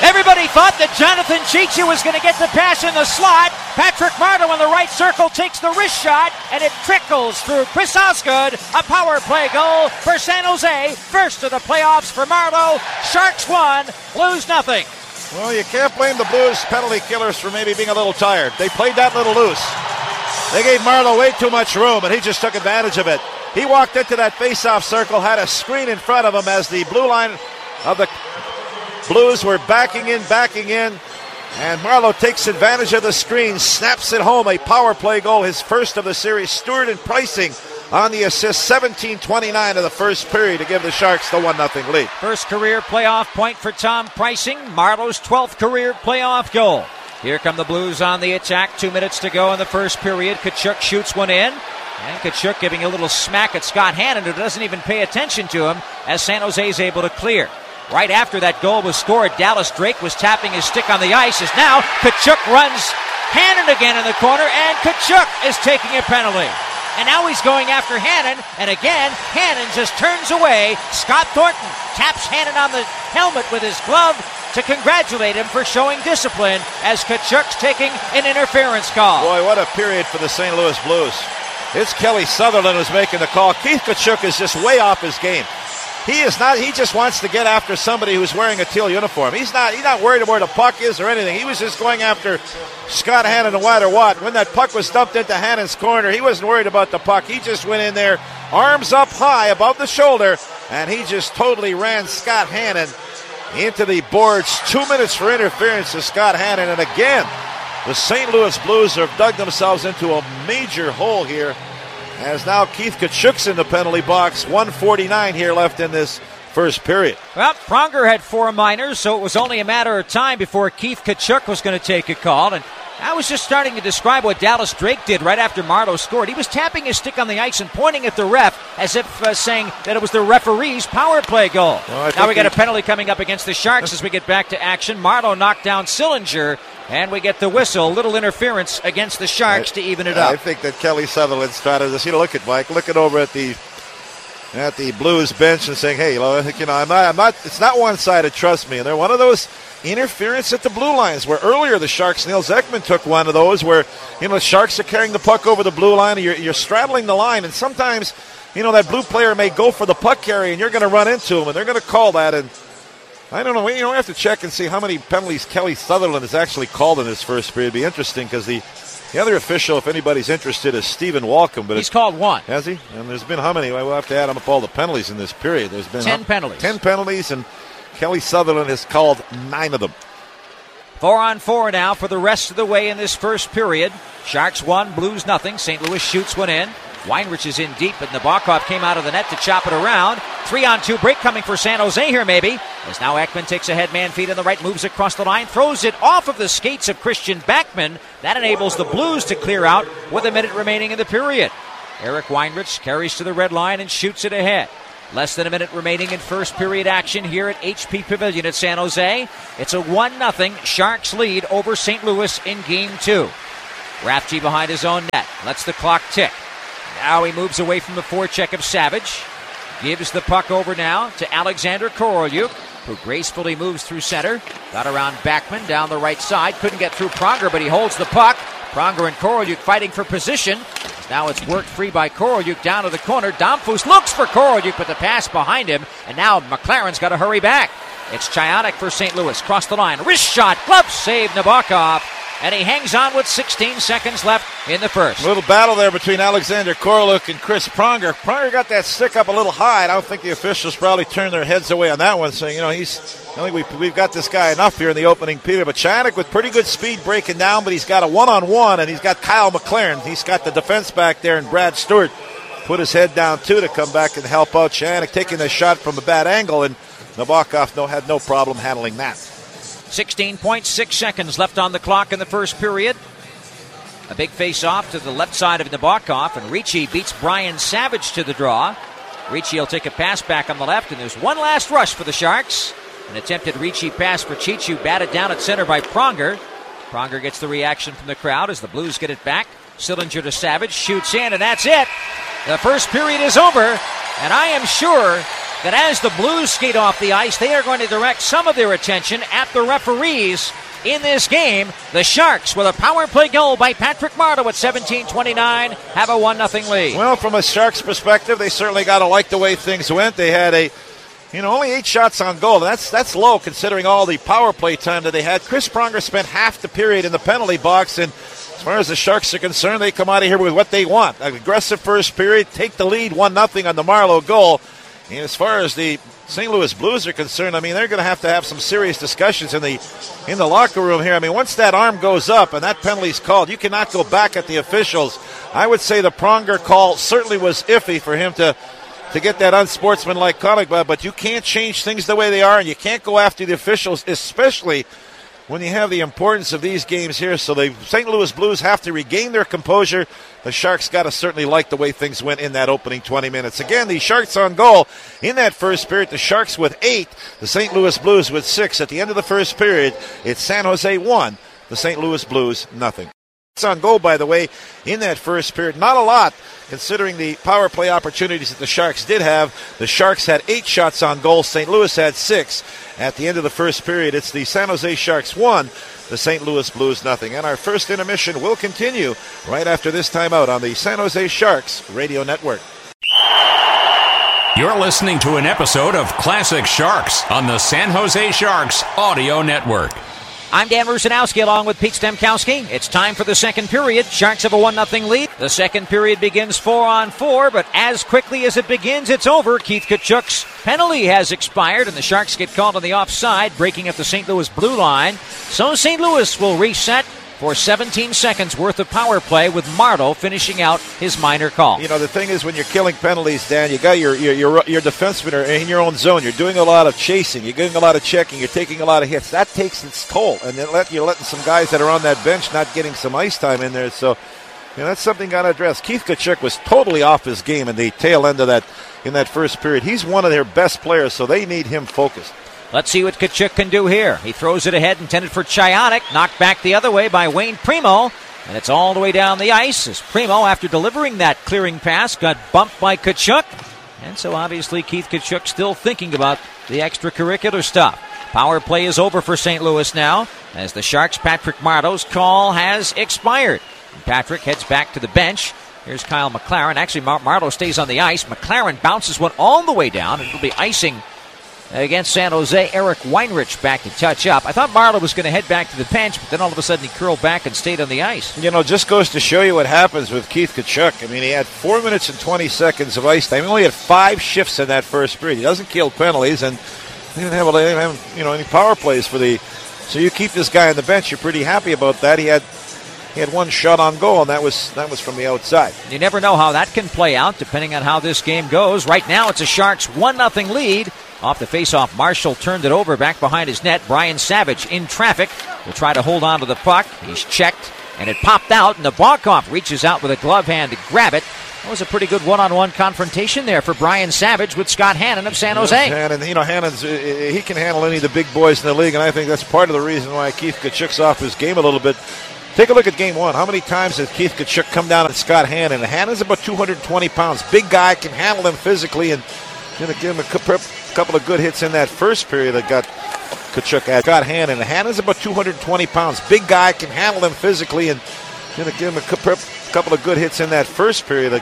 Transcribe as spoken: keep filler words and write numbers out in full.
Everybody thought that Jonathan Cheechoo was going to get the pass in the slot. Patrick Marleau in the right circle takes the wrist shot, and it trickles through Chris Osgood. A power play goal for San Jose. First of the playoffs for Marleau. Sharks won, Blues nothing. Well, you can't blame the Blues penalty killers for maybe being a little tired. They played that little loose. They gave Marleau way too much room, and he just took advantage of it. He walked into that face-off circle, had a screen in front of him as the blue line of the Blues were backing in, backing in, and Marleau takes advantage of the screen, snaps it home, a power play goal, his first of the series. Stewart and Pricing on the assist, seventeen twenty-nine of the first period to give the Sharks the one nothing lead. First career playoff point for Tom Pricing, Marleau's twelfth career playoff goal. Here come the Blues on the attack, two minutes to go in the first period. Tkachuk shoots one in, and Tkachuk giving a little smack at Scott Hannon, who doesn't even pay attention to him as San Jose is able to clear. Right after that goal was scored, Dallas Drake was tapping his stick on the ice as now Tkachuk runs Hannon again in the corner, and Tkachuk is taking a penalty. And now he's going after Hannon, and again, Hannon just turns away. Scott Thornton taps Hannon on the helmet with his glove to congratulate him for showing discipline as Tkachuk's taking an interference call. Boy, what a period for the Saint Louis Blues. It's Kelly Sutherland who's making the call. Keith Tkachuk is just way off his game. He is not. He just wants to get after somebody who's wearing a teal uniform. He's not. He's not worried about where the puck is or anything. He was just going after Scott Hannon no matter what. When that puck was dumped into Hannon's corner, he wasn't worried about the puck. He just went in there, arms up high above the shoulder, and he just totally ran Scott Hannon into the boards. Two minutes for interference to Scott Hannon, and again, the Saint Louis Blues have dug themselves into a major hole here. As now Keith Tkachuk's in the penalty box. one forty-nine here left in this first period. Well, Pronger had four minors, so it was only a matter of time before Keith Tkachuk was going to take a call. And I was just starting to describe what Dallas Drake did right after Marleau scored. He was tapping his stick on the ice and pointing at the ref as if uh, saying that it was the referee's power play goal. Well, now we got a penalty coming up against the Sharks as we get back to action. Marleau knocked down Sillinger, and we get the whistle. Little interference against the Sharks I, to even it up. I think that Kelly Sutherland's trying to just, you know, look at Mike, looking over at the at the Blues bench and saying, hey, you know, I'm not, I'm not, it's not one-sided, trust me. And they're one of those interference at the blue lines where earlier the Sharks, Neil Zekman took one of those where, you know, the Sharks are carrying the puck over the blue line and you're, you're straddling the line, and sometimes, you know, that blue player may go for the puck carry and you're going to run into him and they're going to call that. And I don't know, you know, we have to check and see how many penalties Kelly Sutherland has actually called in this first period. It'd be interesting because the The other official, if anybody's interested, is Stephen Walcom. But he's called one. Has he? And there's been how many? We'll have to add up all the penalties in this period. There's been ten how, penalties. Ten penalties, and Kelly Sutherland has called nine of them. Four on four now for the rest of the way in this first period. Sharks one, Blues nothing. Saint Louis shoots one in. Weinrich is in deep, but Nabokov came out of the net to chop it around. Three on two break coming for San Jose here, maybe. As now Ekman takes a headman feed on the right, moves across the line, throws it off of the skates of Christian Backman. That enables the Blues to clear out with a minute remaining in the period. Eric Weinrich carries to the red line and shoots it ahead. Less than a minute remaining in first period action here at H P Pavilion at San Jose. It's a one nothing Sharks lead over Saint Louis in game two. Rafty behind his own net, lets the clock tick. Now he moves away from the forecheck of Savage. Gives the puck over now to Alexander Korolyuk, who gracefully moves through center. Got around Backman down the right side. Couldn't get through Pronger, but he holds the puck. Pronger and Korolyuk fighting for position. Now it's worked free by Korolyuk down to the corner. Domfus looks for Korolyuk, but the pass behind him. And now McLaren's got to hurry back. It's Chionik for Saint Louis. Cross the line. Wrist shot. Glove save Nabokov. And he hangs on with sixteen seconds left in the first. A little battle there between Alexander Korolyuk and Chris Pronger. Pronger got that stick up a little high. I don't think the officials probably turned their heads away on that one, saying, you know, he's, I think we've, we've got this guy enough here in the opening period. But Chionik with pretty good speed breaking down, but he's got a one-on-one, and he's got Kyle McLaren. He's got the defense back there, and Brad Stewart put his head down, too, to come back and help out. Chionik taking the shot from a bad angle, and Nabokov no, had no problem handling that. sixteen point six seconds left on the clock in the first period. A big face-off to the left side of Nabokov, and Ricci beats Brian Savage to the draw. Ricci will take a pass back on the left, and there's one last rush for the Sharks. An attempted Ricci pass for Cheechoo, batted down at center by Pronger. Pronger gets the reaction from the crowd as the Blues get it back. Sillinger to Savage, shoots in, and that's it. The first period is over, and I am sure that as the Blues skate off the ice, they are going to direct some of their attention at the referees in this game. The Sharks, with a power play goal by Patrick Marleau at seventeen twenty-nine, have a one nothing lead. Well, from a Sharks perspective, they certainly got to like the way things went. They had a, you know, only eight shots on goal. That's that's low considering all the power play time that they had. Chris Pronger spent half the period in the penalty box, and as far as the Sharks are concerned, they come out of here with what they want. An aggressive first period, take the lead one nothing on the Marleau goal. And as far as the Saint Louis Blues are concerned, I mean, they're going to have to have some serious discussions in the in the locker room here. I mean, once that arm goes up and that penalty's called, you cannot go back at the officials. I would say the Pronger call certainly was iffy for him to, to get that unsportsmanlike conduct, but you can't change things the way they are, and you can't go after the officials, especially when you have the importance of these games here. So the Saint Louis Blues have to regain their composure. The Sharks got to certainly like the way things went in that opening twenty minutes. Again, the Sharks on goal in that first period. The Sharks with eight, the Saint Louis Blues with six. At the end of the first period, it's San Jose one, the Saint Louis Blues nothing. It's on goal, by the way, in that first period. Not a lot, considering the power play opportunities that the Sharks did have. The Sharks had eight shots on goal. Saint Louis had six. At the end of the first period, it's the San Jose Sharks one, the Saint Louis Blues nothing. And our first intermission will continue right after this timeout on the San Jose Sharks Radio Network. You're listening to an episode of Classic Sharks on the San Jose Sharks Audio Network. I'm Dan Rusanowski along with Pete Stemkowski. It's time for the second period. Sharks have a one nothing lead. The second period begins four on four, but as quickly as it begins, it's over. Keith Tkachuk's penalty has expired, and the Sharks get called on the offside, breaking up the Saint Louis blue line. So Saint Louis will reset for seventeen seconds worth of power play, with Marleau finishing out his minor call. You know, the thing is, when you're killing penalties, Dan, you got your your your, your defensemen are in your own zone. You're doing a lot of chasing. You're doing a lot of checking. You're taking a lot of hits. That takes its toll. And then let, you're letting some guys that are on that bench not getting some ice time in there. So, you know, that's something got to address. Keith Tkachuk was totally off his game in the tail end of that in that first period. He's one of their best players, so they need him focused. Let's see what Tkachuk can do here. He throws it ahead, intended for Chionik, knocked back the other way by Wayne Primo, and it's all the way down the ice as Primo, after delivering that clearing pass, got bumped by Tkachuk. And so obviously Keith Tkachuk still thinking about the extracurricular stuff. Power play is over for Saint Louis now, as the Sharks' Patrick Marleau's call has expired. And Patrick heads back to the bench. Here's Kyle McLaren. Actually, Mar- Marleau stays on the ice. McLaren bounces one all the way down, and it'll be icing against San Jose. Eric Weinrich back to touch up. I thought Marleau was going to head back to the bench, but then all of a sudden he curled back and stayed on the ice. You know, just goes to show you what happens with Keith Tkachuk. I mean, he had four minutes and twenty seconds of ice time. He only had five shifts in that first period. He doesn't kill penalties, and he didn't have, he didn't have you know, any power plays for the. So you keep this guy on the bench. You're pretty happy about that. He had he had one shot on goal, and that was that was from the outside. You never know how that can play out, depending on how this game goes. Right now, it's a Sharks one nothing lead. Off the faceoff, Marshall turned it over back behind his net. Brian Savage in traffic will try to hold on to the puck. He's checked, and it popped out, and Nabokov reaches out with a glove hand to grab it. That was a pretty good one-on-one confrontation there for Brian Savage with Scott Hannon of San Jose. Yeah, Hannon, you know, Hannon's, uh, he can handle any of the big boys in the league, and I think that's part of the reason why Keith Tkachuk's off his game a little bit. Take a look at game one. How many times has Keith Tkachuk come down on Scott Hannon? Hannon's about two hundred twenty pounds. Big guy, can handle him physically, and going to give him a couple of good hits in that first period that got Tkachuk at Scott Hannon. Hannon's about two hundred twenty pounds. Big guy, can handle him physically, and going to give him a couple of good hits in that first period that